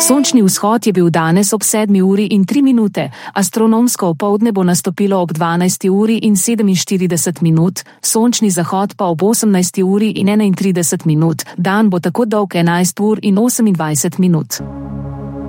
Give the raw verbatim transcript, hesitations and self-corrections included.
Sončni vzhod je bil danes ob sedmi uri in tri minute, astronomsko opoldne bo nastopilo ob dvanajsti uri in sedeminštirideset minut, sončni zahod pa ob osemnajsti uri in enaintrideset minut, dan bo tako dolg enajst ur in osemindvajset minut.